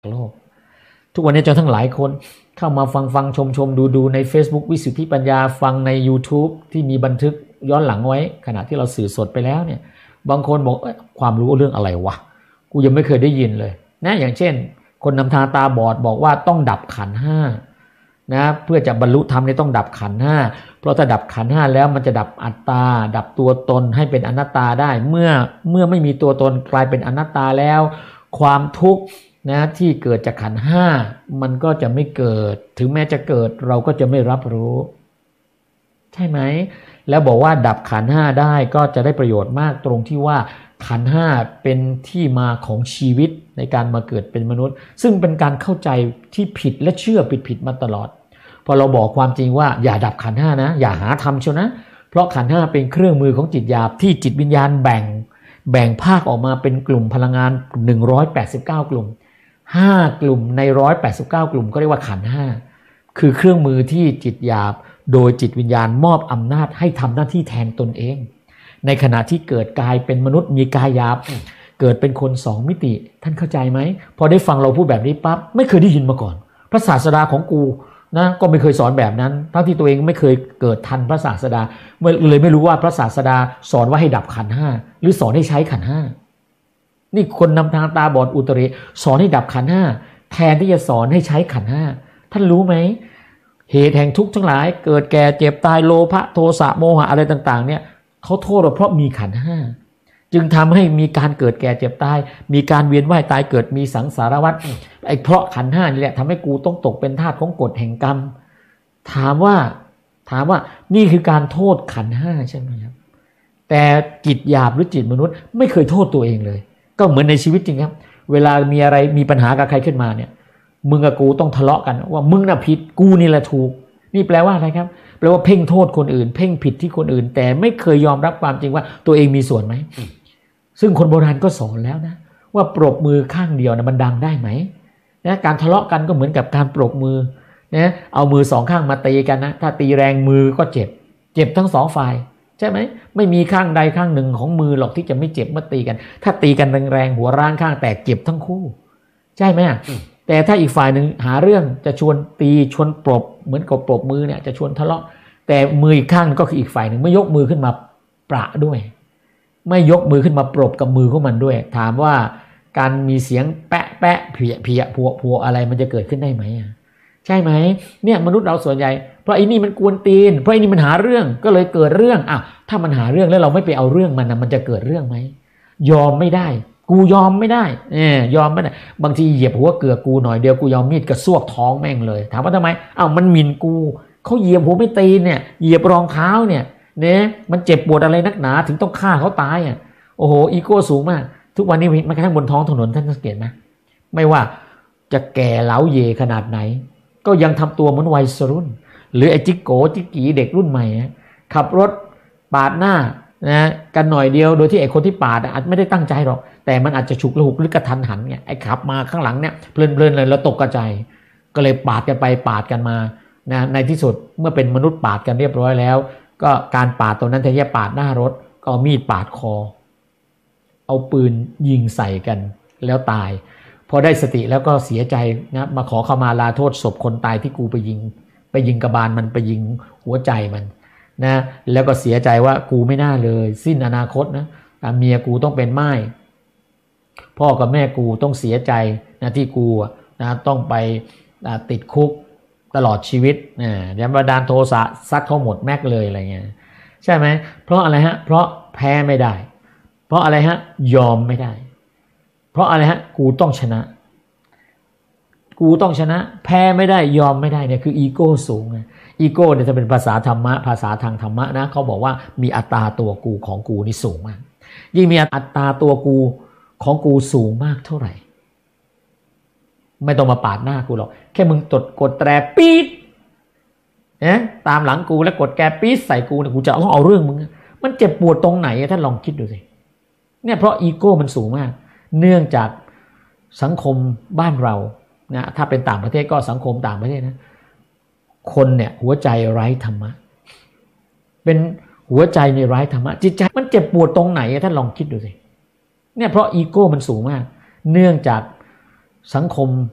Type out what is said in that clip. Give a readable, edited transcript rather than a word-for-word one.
โลกทุกวันนี้เจ้าทั้งหลายคนเข้ามาฟังชมดูใน Facebook วิสุทธิปัญญาฟังใน YouTube ที่มีบันทึกย้อนหลังไว้ขณะที่เราสื่อสดไปแล้วเนี่ยบางคนบอกความรู้เรื่องอะไรวะกูยังไม่เคยได้ยินเลยนะอย่างเช่นคนนำทางตาบอดบอกว่าต้องดับขันธ์ห้านะเพื่อจะบรรลุธรรมนี่ต้องดับขันธ์ห้าเพราะถ้าดับขันธ์ห้าแล้วมันจะดับอัตตาดับตัวตนให้เป็นอนัตตาได้เมื่อไม่มีตัวตนกลายเป็นอนัตตาแล้วความทุกข์นะที่เกิดจากขันธ์ห้ามันก็จะไม่เกิดถึงแม้จะเกิดเราก็จะไม่รับรู้ใช่ไหมแล้วบอกว่าดับขันธ์ห้าได้ก็จะได้ประโยชน์มากตรงที่ว่าขันธ์ห้าเป็นที่มาของชีวิตในการมาเกิดเป็นมนุษย์ซึ่งเป็นการเข้าใจที่ผิดและเชื่อผิดมาตลอดพอเราบอกความจริงว่าอย่าดับขันธ์ห้านะอย่าหาทำเชียวนะเพราะขันธ์ห้าเป็นเครื่องมือของจิตหยาบที่จิตวิญญาณแบ่งภาคออกมาเป็นกลุ่มพลังงาน189กลุ่ม5กลุ่มใน189กลุ่มก็เรียกว่าขันธ์ห้าคือเครื่องมือที่จิตหยาบโดยจิตวิญญาณมอบอำนาจให้ทำหน้าที่แทนตนเองในขณะที่เกิดกายเป็นมนุษย์มีกายหยาบเกิดเป็นคน2มิติท่านเข้าใจไหมพอได้ฟังเราพูดแบบนี้ปั๊บไม่เคยได้ยินมาก่อนพระศาสดาของกูนะก็ไม่เคยสอนแบบนั้นทั้งที่ตัวเองไม่เคยเกิดทันพระศาสดาเลยไม่รู้ว่าพระศาสดาสอนว่าให้ดับขันธ์ห้าหรือสอนให้ใช้ขันธ์ห้านี่คนนำทางตาบอดอุตริสอนให้ดับขันธ์ห้าแทนที่จะสอนให้ใช้ขันธ์ห้าท่านรู้ไหมเหตุแห่งทุกข์ทั้งหลายเกิดแก่เจ็บตายโลภะโทสะโมหะอะไรต่างๆเนี่ยเขาโทษว่าเพราะมีขันธ์ห้าจึงทำให้มีการเกิดแก่เจ็บตายมีการเวียนว่ายตายเกิดมีสังสารวัฏไอ้เพราะขันธ์ห้านี่แหละทำให้กูต้องตกเป็นทาสของกฎแห่งกรรมถามว่านี่คือการโทษขันธ์ห้าใช่ไหมครับแต่จิตหยาบหรือจิตมนุษย์ไม่เคยโทษตัวเองเลยก็เหมือนในชีวิตจริงครับเวลามีอะไรมีปัญหากับใครขึ้นมาเนี่ยมึงกับกูต้องทะเลาะกันว่ามึงน่ะผิดกูนี่แหละถูกนี่แปลว่าอะไรครับแปลว่าเพ่งโทษคนอื่นเพ่งผิดที่คนอื่นแต่ไม่เคยยอมรับความจริงว่าตัวเองมีส่วนไหมซึ่งคนโบราณก็สอนแล้วนะว่าปรบมือข้างเดียวนะมันดังได้ไหมนะการทะเลาะกันก็เหมือนกับการปรบมือนะเอามือสองข้างมาตีกันนะถ้าตีแรงมือก็เจ็บทั้งสองฝ่ายใช่ไหมไม่มีข้างใดข้างหนึ่งของมือหรอกที่จะไม่เจ็บเมื่อตีกันถ้าตีกันแรงๆหัวร้างข้างแตกเจ็บทั้งคู่ใช่ไหมแต่ถ้าอีกฝ่ายหนึ่งหาเรื่องจะชวนตีชวนปรบเหมือนกับปรบมือเนี่ยจะชวนทะเลาะแต่มืออีกข้างก็คืออีกฝ่ายหนึ่งไม่ยกมือขึ้นมาประด้วยไม่ยกมือขึ้นมาปรบกับมือของมันด้วยถามว่าการมีเสียงแปะแปะเพียพัวอะไรมันจะเกิดขึ้นได้ไหมใช่ไหมเนี่ยมนุษย์เราส่วนใหญ่เพราะไอ้นี่มันกวนตีนเพราะไอ้นี่มันหาเรื่องก็เลยเกิดเรื่องถ้ามันหาเรื่องแล้วเราไม่ไปเอาเรื่องมันจะเกิดเรื่องไหมยอมไม่ได้กูยอมไม่ได้ยอมไม่ได้บางทีเหยียบหัวเกือกกูหน่อยเดียวกูยอมมีดกระซวกท้องแม่งเลยถามว่าทำไมมันหมิ่นกูเขาเหยียบหัวไม่ตีนเนี่ยเหยียบรองเท้าเนี่ยมันเจ็บปวดอะไรนักหนาถึงต้องฆ่าเขาตายโอ้โหอีโก้สูงมากทุกวันนี้แม้กระทั่งบนท้องถนนท่านสังเกตไหมไม่ว่าจะแก่เหลาเยขนาดไหนก็ยังทำตัวเหมือนวัยรุ่นหรือไอ้จิกโกจิกกีเด็กรุ่นใหม่ขับรถปาดหน้านะกันหน่อยเดียวโดยที่ไอ้คนที่ปาดอาจไม่ได้ตั้งใจหรอกแต่มันอาจจะฉุกละหุกหรือกระทันหันไงไอ้ขับมาข้างหลังเนี่ยเพลินเลยแล้วตกกระจายก็เลยปาดกันไปปาดกันมานะในที่สุดเมื่อเป็นมนุษย์ปาดกันเรียบร้อยแล้วก็การปาดตรงนั้นแทนที่จะปาดหน้ารถก็เอามีดปาดคอเอาปืนยิงใส่กันแล้วตายพอได้สติแล้วก็เสียใจนะมาขอขมาลาโทษศพคนตายที่กูไปยิงกระบาลมันไปยิงหัวใจมันนะแล้วก็เสียใจว่ากูไม่น่าเลยสิ้นอนาคตนะเมียกูต้องเป็นม่ายพ่อกับแม่กูต้องเสียใจนะที่กูนะต้องไปติดคุกตลอดชีวิตเนี่ยบันดาลโทสะซัดเขาหมดแม็กเลยอะไรเงี้ยใช่ไหมเพราะอะไรฮะเพราะแพ้ไม่ได้เพราะอะไรฮะยอมไม่ได้เพราะอะไรฮะกูต้องชนะแพ้ไม่ได้ยอมไม่ได้เนี่ยคืออีโก้สูงอีโก้เนี่ยจะเป็นภาษาธรรมะภาษาทางธรรมะนะเขาบอกว่ามีอัตตาตัวกูของกูนี่สูงมากยิ่งมีอัตตาตัวกูของกูสูงมากเท่าไหร่ไม่ต้องมาปาดหน้ากูหรอกแค่มึงกดแตรปี๊ดตามหลังกูแล้วกดแกปี๊ดใส่กูเนี่ยกูจะต้องเอาเรื่องมึงมันเจ็บปวดตรงไหนท่านลองคิดดูสิเนี่ยเพราะอีโก้มันสูงมากเนื่องจากสังคมบ้านเรานะถ้าเป็นต่างประเทศก็สังคมต่างประเทศนะคนเนี่ยหัวใจไร้ธรรมะเป็นหัวใจในไร้ธรรมะจิตใจมันเจ็บปวดตรงไหนท่านลองคิดดูสิเนี่ยเพราะอีโก้มันสูงมากเนื่องจากสังคม